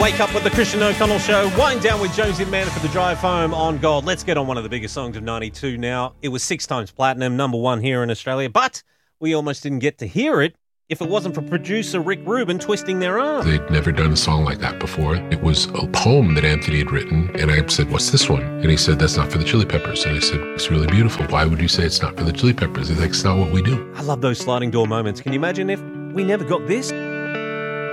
Wake up with the Christian O'Connell Show. Wind down with Jonesy Mann for the drive home on Gold. Let's get on one of the biggest songs of 92 now. It was 6 times platinum, number 1 here in Australia, but we almost didn't get to hear it if it wasn't for producer Rick Rubin twisting their arm. They'd never done a song like that before. It was a poem that Anthony had written, and I said, what's this one? And he said, that's not for the Chili Peppers. And I said, it's really beautiful. Why would you say it's not for the Chili Peppers? He's like, it's not what we do. I love those sliding door moments. Can you imagine if we never got this?